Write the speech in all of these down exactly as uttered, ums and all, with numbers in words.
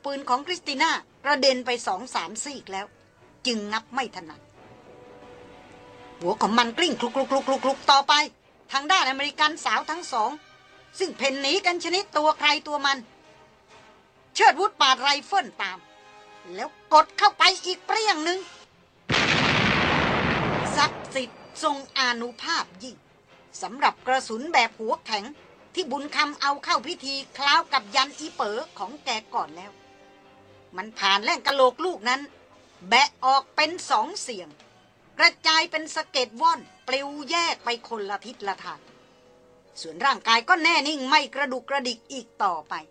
ปืนของคริสติน่ากระเด็นไปสองสามซีกแล้วจึงนับไม่ถนัดหัวของมันกลิ้งคลุกคลุกคลุกคลุกคลุกต่อไปทางด้านอเมริกันสาวทั้งสองซึ่งเพ่นหนีกันชนิดตัวใครตัวมันเชิดวุฒปาดไรเฟิลตามแล้วกดเข้าไปอีกเปรี้ยงหนึ่งศักดิ์สิทธิ์ทรงอานุภาพยิ่งสำหรับกระสุนแบบหัวแข็งที่บุญคำเอาเข้าพิธีคล้าวกับยันอีเป๋อของแกก่อนแล้วมันผ่านแล่งกะโหลกลูกนั้นแบะออกเป็นสองเสียงกระจายเป็นสะเก็ดว่อนปลิวแยกไปคนละทิศละทางส่วนร่างกายก็แน่นิ่งไม่กระดุกกระดิกอีกต่อไป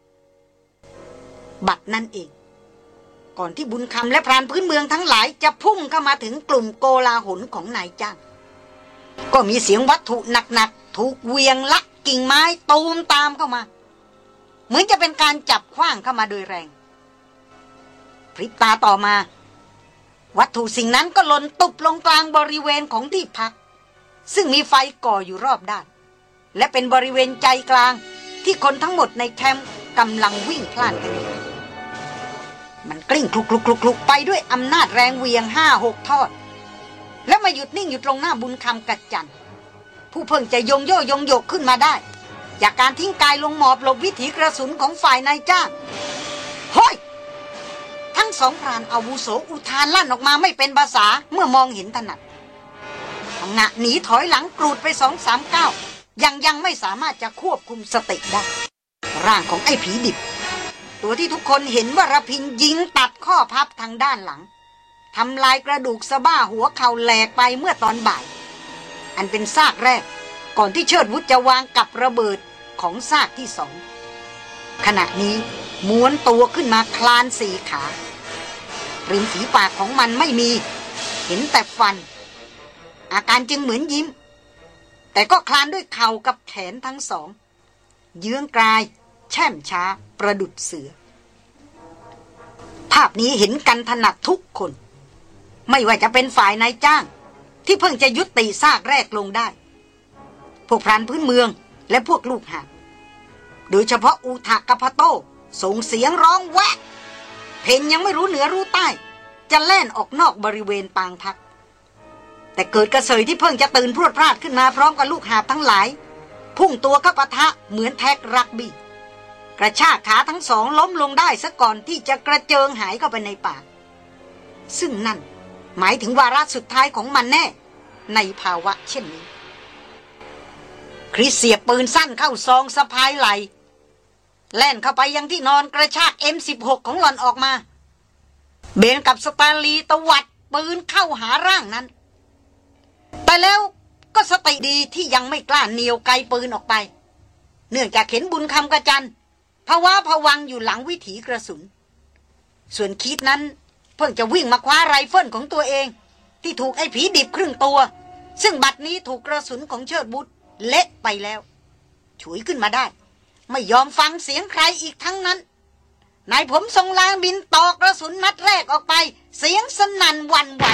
บัดนั้นเองก่อนที่บุญคำและพรานพื้นเมืองทั้งหลายจะพุ่งเข้ามาถึงกลุ่มโกลาหลของนายจ้างก็มีเสียงวัตถุหนักๆถูกเวียงลักกิ่งไม้ตูมตามเข้ามาเหมือนจะเป็นการจับขว้างเข้ามาโดยแรงพริบตาต่อมาวัตถุสิ่งนั้นก็หล่นตุบลงกลางบริเวณของที่พักซึ่งมีไฟก่ออยู่รอบด้านและเป็นบริเวณใจกลางที่คนทั้งหมดในแคมป์กำลังวิ่งพล่านกันมันกลิ้งคลุกคลุกคลุกคลุกไปด้วยอำนาจแรงเวียงห้าหกทอดแล้วมาหยุดนิ่งอยู่ตรงหน้าบุญคำกัจจันผู้เพิ่งจะยงโย่ยงโยกขึ้นมาได้จากการทิ้งกายลงหมอบหลบวิถีกระสุนของฝ่ายนายจ้างเฮ้ยทั้งสองพรานอาวุโสอุทานลั่นออกมาไม่เป็นภาษาเมื่อมองเห็นถนัดพังงะหนีถอยหลังกรูดไปสองสามก้าวยังยังไม่สามารถจะควบคุมสติได้ร่างของไอ้ผีดิบตัวที่ทุกคนเห็นว่าระพินยิงตัดข้อพับทางด้านหลังทำลายกระดูกสะบ้าหัวเข่าแหลกไปเมื่อตอนบ่ายอันเป็นซากแรกก่อนที่เชิดวุฒจะวางกับระเบิดของซากที่สองขณะนี้ม้วนตัวขึ้นมาคลานสี่ขาริมฝีปากของมันไม่มีเห็นแต่ฟันอาการจึงเหมือนยิ้มแต่ก็คลานด้วยเข่ากับแขนทั้งสองเยื้องกลายแช่มช้าประดุจเสือภาพนี้เห็นกันถนัดทุกคนไม่ว่าจะเป็นฝ่ายนายจ้างที่เพิ่งจะยุติซากแรกลงได้พวกพรานพื้นเมืองและพวกลูกหาบโดยเฉพาะอูทะกับพะโต้ส่งเสียงร้องแวะเพนยังไม่รู้เหนือรู้ใต้จะแล่นออกนอกบริเวณปางพักแต่เกิดกระเสยที่เพิ่งจะตื่นพรวดพราดขึ้นมาพร้อมกับลูกหาบทั้งหลายพุ่งตัวเข้าปะทะเหมือนแท็กรักบี้กระชากขาทั้งสองล้มลงได้ซะก่อนที่จะกระเจิงหายเข้าไปในป่าซึ่งนั่นหมายถึงวาระสุดท้ายของมันแน่ในภาวะเช่นนี้คริสเสียบปืนสั้นเข้าซองสะพายไหลแล่นเข้าไปยังที่นอนกระชาก เอ็ม สิบหก ของหล่อนออกมาเบนกับสตาลีตวัดปืนเข้าหาร่างนั้นแต่แล้วก็สติดีที่ยังไม่กล้าเหนี่ยวไกปืนออกไปเนื่องจากเห็นบุญคำกระจันภาวะผวังอยู่หลังวิถีกระสุนส่วนคิดนั้นเพิ่งจะวิ่งมาคว้าไรเฟิลของตัวเองที่ถูกไอ้ผีดิบครึ่งตัวซึ่งบัดนี้ถูกกระสุนของเชิดบุตรเละไปแล้วฉวยขึ้นมาได้ไม่ยอมฟังเสียงใครอีกทั้งนั้นนายผมทรงลางบินต่อกระสุนนัดแรกออกไปเสียงสนั่นหวั่นไหว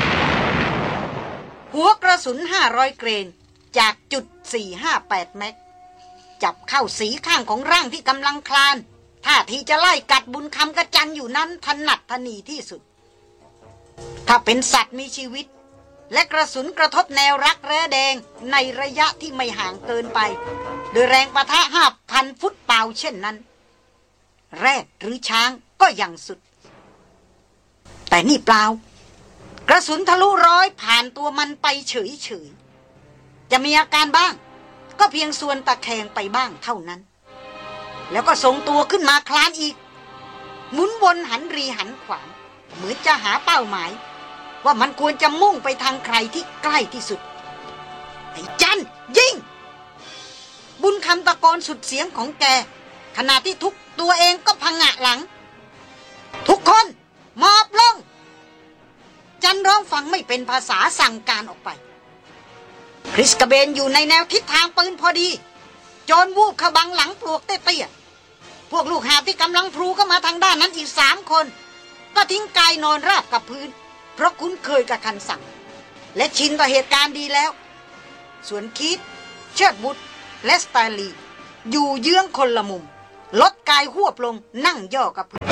หัวกระสุนห้าร้อยเกรนจากจุดสี่ห้าแปดแม็กจับเข้าสีข้างของร่างที่กำลังคลานท่าทีจะไล่กัดบุญคำกระจันอยู่นั้นถนัดทนีที่สุดถ้าเป็นสัตว์มีชีวิตและกระสุนกระทบแนวรักแร้แดงในระยะที่ไม่ห่างเกินไปโดยแรงปะทะห้าพันฟุตเปล่าเช่นนั้นแรดหรือช้างก็ยังสุดแต่นี่เปล่ากระสุนทะลุร้อยผ่านตัวมันไปเฉยๆจะมีอาการบ้างก็เพียงส่วนตะแคงไปบ้างเท่านั้นแล้วก็ทรงตัวขึ้นมาคลานอีกหมุนวนหันรีหันขวางเหมือนจะหาเป้าหมายว่ามันควรจะมุ่งไปทางใครที่ใกล้ที่สุดไอ้จันยิงบุญคำตะโกนสุดเสียงของแกขณะที่ทุกตัวเองก็พังงะหลังทุกคนมอบลงจันร้องฟังไม่เป็นภาษาสั่งการออกไปคริสกับเบนอยู่ในแนวทิศทางปืนพอดีโจรวูบขบังหลังปลวกเตี้ยๆพวกลูกหาบที่กำลังพลูเข้ามาทางด้านนั้นอีกสามคนก็ทิ้งกายนอนราบกับพื้นเพราะคุ้นเคยกับคันสั่งและชินต่อเหตุการณ์ดีแล้วส่วนคิดเชิดบุตรและสไตลีอยู่เยื้องคนละมุมลดกายหวบลงนั่งย่อกับพื้น